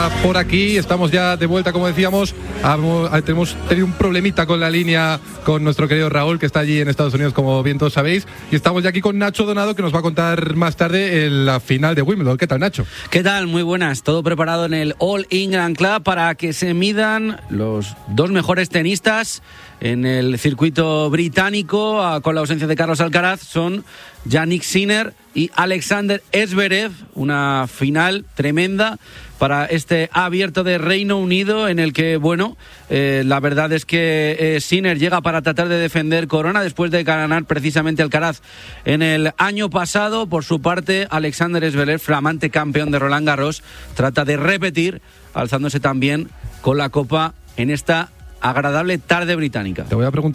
Por aquí estamos ya de vuelta, como decíamos. Tenemos tenido un problemita con la línea con nuestro querido Raúl, que está allí en Estados Unidos, como bien todos sabéis, y estamos ya aquí con Nacho Donado, que nos va a contar más tarde la final de Wimbledon. ¿Qué tal, Nacho? ¿Qué tal? Muy buenas. Todo preparado en el All England Club para que se midan los dos mejores tenistas en el circuito británico, con la ausencia de Carlos Alcaraz. Son Jannik Sinner y Alexander Zverev. Una final tremenda para este abierto de Reino Unido, en el que, la verdad es que Sinner llega para tratar de defender corona después de ganar precisamente Alcaraz en el año pasado. Por su parte, Alexander Zverev, flamante campeón de Roland Garros, trata de repetir, alzándose también con la copa en esta agradable tarde británica. Te voy a preguntar